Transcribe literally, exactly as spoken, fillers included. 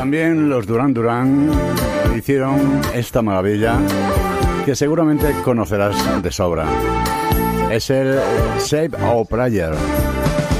también los Duran Duran hicieron esta maravilla que seguramente conocerás de sobra. Es el Save Our Prayer.